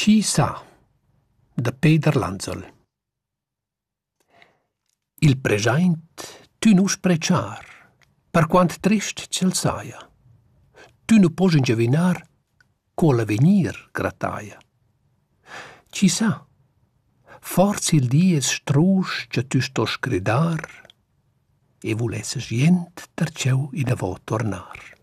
Chi sa, da Peter Lanzol. Il preschaint tu nu spreciar, per quant trist cel saia. Tu nu pos ingiavinar co l'avenir grataia. Chi sa, forz il die es strusch cha tu sto scredar e vulesses gent tertgeu inavo tornar.